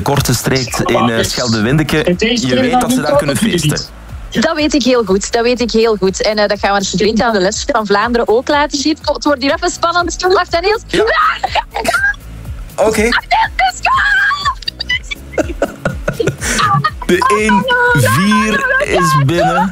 Korte streekt in Schelde-Windeke. Je weet dat ze daar kunnen feesten. Dat weet ik heel goed. En dat gaan we studenten aan de les van Vlaanderen ook laten zien. Het wordt hier even spannend. Wacht, en Niels. Ja. Oké. De 1-4 is binnen.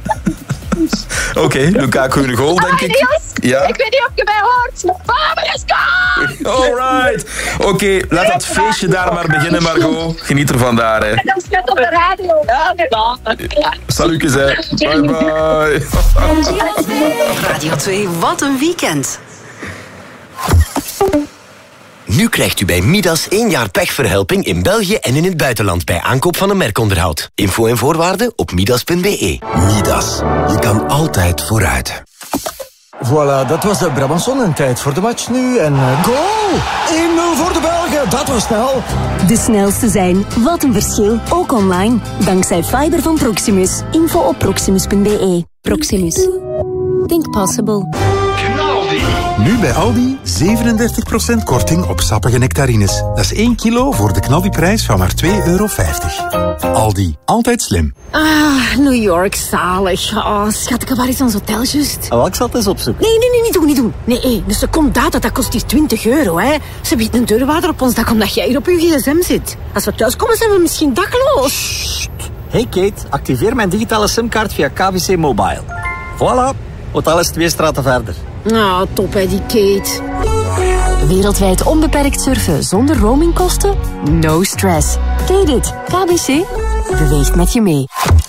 Oké, Lukaku in de goal, denk ik. Ja. Ik weet niet of je mij hoort. Maar is alright. Oké, laat dat feestje daar maar beginnen, Margot. Geniet ervan daar, hè. Dat staat op de radio. Salutjes, hè. Bye, bye. Radio 2, wat een weekend. Nu krijgt u bij Midas 1 jaar pechverhelping in België en in het buitenland bij aankoop van een merkonderhoud. Info en voorwaarden op midas.be. Midas, je kan altijd vooruit. Voilà, dat was de Brabanson en tijd voor de match nu. En goal! 1-0 voor de Belgen, dat was snel. De snelste zijn, wat een verschil, ook online. Dankzij fiber van Proximus. Info op proximus.be. Proximus. Think possible. Nu bij Aldi 37% korting op sappige nectarines. Dat is 1 kilo voor de knaldiprijs van maar €2,50. Aldi, altijd slim. Ah, New York, zalig. Oh, schat, waar is ons hotel juist? Ik zat eens op zoek. Nee, niet doen. Nee, dus de secondaat, dat kost hier €20, hè. Ze biedt een deurwaarder op ons dak omdat jij hier op je gsm zit. Als we thuiskomen zijn we misschien dakloos. Hey Kate, activeer mijn digitale simkaart via KBC Mobile. Voilà, hotel is 2 straten verder. Nou, top hè, die Kate. Wereldwijd onbeperkt surfen zonder roamingkosten? No stress. Ken je dit? KBC beweegt met je mee.